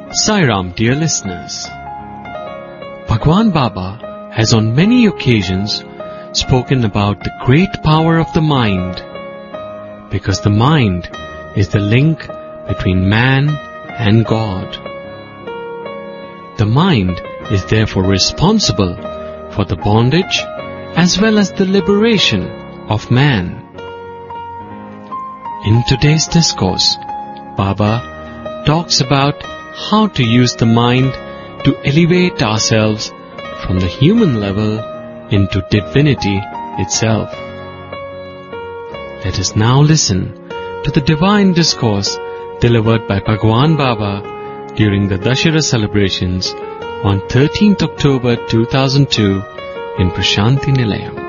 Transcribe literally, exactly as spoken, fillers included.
Sai Ram, dear listeners. Bhagwan Baba has on many occasions spoken about the great power of the mind, because the mind is the link between man and God. The mind is therefore responsible for the bondage as well as the liberation of man. In today's discourse, Baba talks about how to use the mind to elevate ourselves from the human level into divinity itself. Let us now listen to the divine discourse delivered by Bhagwan Baba during the Dussehra celebrations on thirteenth October two thousand two in Prashanti Nilayam.